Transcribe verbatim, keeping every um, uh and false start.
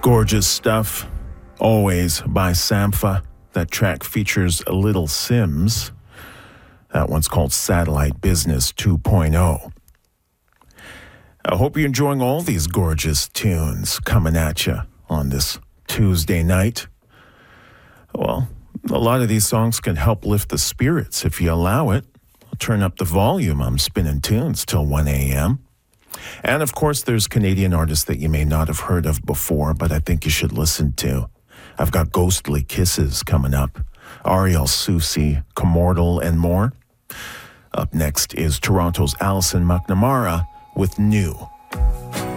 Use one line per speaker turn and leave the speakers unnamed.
Gorgeous stuff, always by Sampha. That track features Little Sims. That one's called Satellite Business two point oh. I hope you're enjoying all these gorgeous tunes coming at you on this Tuesday night. Well, a lot of these songs can help lift the spirits if you allow it. I'll turn up the volume. I'm spinning tunes till one a.m. And of course, there's Canadian artists that you may not have heard of before, but I think you should listen to. I've got Ghostly Kisses coming up, Ariel Soucy, Commortal, and more. Up next is Toronto's Alison McNamara with New.